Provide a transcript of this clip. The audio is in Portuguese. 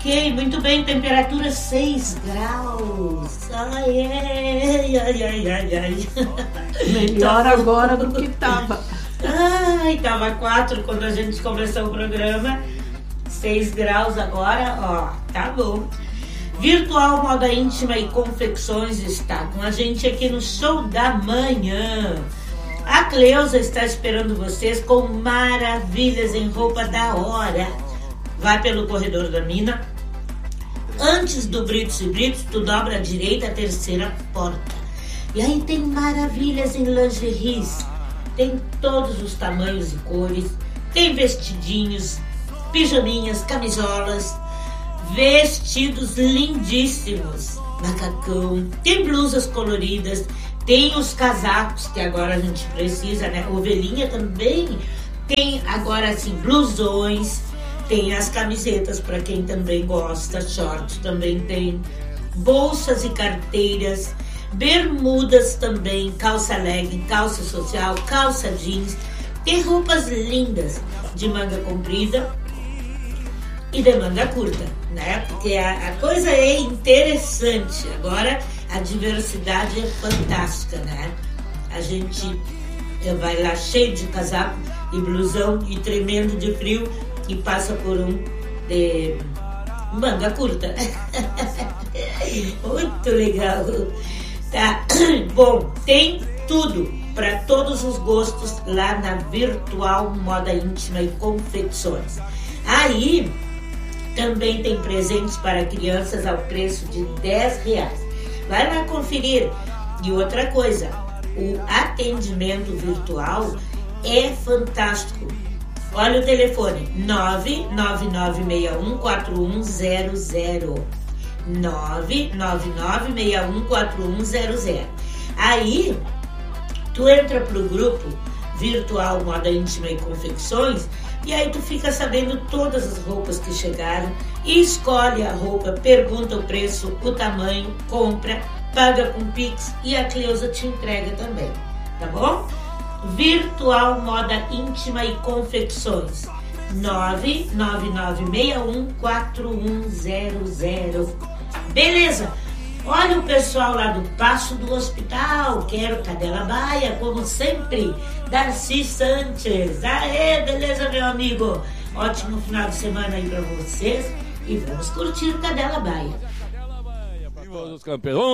Ok, muito bem, temperatura 6 graus. Ai. Melhor agora do que tava. Ai, tava 4 quando a gente começou o programa. 6 graus agora, ó, tá bom. Virtual Moda Íntima e Confecções está com a gente aqui no Show da Manhã. A Cleusa está esperando vocês com maravilhas em roupa da hora. Vai pelo corredor da mina. Antes do Britos e Britos, tu dobra à direita, a terceira porta. E aí tem maravilhas em lingeries. Tem todos os tamanhos e cores. Tem vestidinhos, pijaminhas, camisolas, vestidos lindíssimos, macacão. Tem blusas coloridas. Tem os casacos que agora a gente precisa, né? Ovelhinha também. Tem agora assim blusões. Tem as camisetas para quem também gosta, shorts também tem, bolsas e carteiras, bermudas também, calça legging, calça social, calça jeans. Tem roupas lindas de manga comprida e de manga curta, né? Porque a coisa é interessante. Agora a diversidade é fantástica, né? A gente vai lá cheio de casaco e blusão e tremendo de frio e passa por um de manga curta. Muito legal. Tá. Bom, tem tudo para todos os gostos lá na Virtual Moda Íntima e Confecções. Aí também tem presentes para crianças ao preço de R$10. Vai lá conferir. E outra coisa, o atendimento virtual é fantástico. Olha o telefone, 999614100. 999614100. Aí, tu entra pro grupo Virtual Moda Íntima e Confecções e aí tu fica sabendo todas as roupas que chegaram e escolhe a roupa, pergunta o preço, o tamanho, compra, paga com Pix e a Cleusa te entrega também, tá bom? Virtual Moda Íntima e Confecções, 999614100. Beleza? Olha o pessoal lá do Paço do Hospital, quero Cadela Baia, como sempre, Darcy Sanches. Aê, beleza, meu amigo? Ótimo final de semana aí pra vocês e vamos curtir Cadela Baia. Viva os campeões!